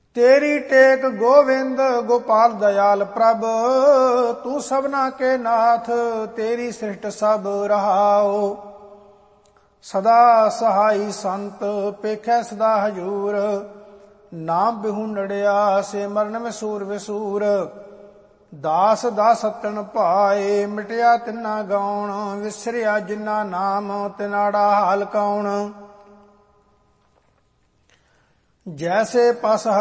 ਤੇਰੀ ਟੇਕ ਗੋਵਿੰਦ ਗੋਪਾਲ ਦਇਆਲ ਪ੍ਰਭ, ਤੂੰ ਸਭਨਾ ਕੇ ਨਾਥ ਤੇਰੀ ਸ੍ਰਿਸ਼ਟ ਸਭ ਰਹਾਓ। ਸਦਾ ਸਹਾਈ ਸੰਤ ਪੇਖੈ ਸਦਾ ਹਜੂਰ, ਨਾਮ ਬਿਹੂ ਨੜਿਆ ਸੇ ਮਰਨ ਵਿਸੂਰ ਵਿਸੂਰ। ਦਾਸ ਦਾਸਤਨ ਭਾਏ ਮਿਟਿਆ ਤਿਨਾ ਗਾਉਣ, ਵਿਸਰਿਆ ਜਿਨਾ ਨਾਮ ਤਿਨਾੜਾ ਹਾਲ ਕੌਣ। ਜੈਸੇ ਪਸ